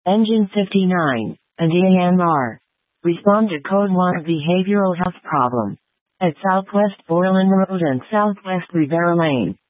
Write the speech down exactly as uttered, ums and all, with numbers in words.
Engine fifty-nine, and E A M R. Respond to Code one behavioral health problem. At Southwest Borland Road and Southwest Rivera Lane.